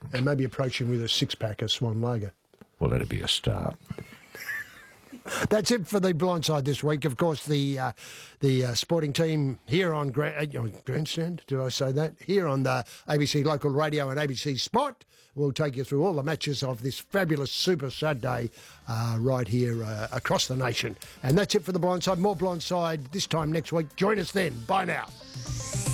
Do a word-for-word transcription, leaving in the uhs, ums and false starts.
and maybe approach him with a six-pack of Swan Lager. Well, that'd be a start. That's it for the Blindside this week. Of course, the uh, the uh, sporting team here on Grand, uh, Grandstand, did I say that? Here on the A B C Local Radio and A B C Sport, we'll take you through all the matches of this fabulous Super Saturday uh, right here uh, across the nation. And that's it for the Blindside. More Blindside this time next week. Join us then. Bye now.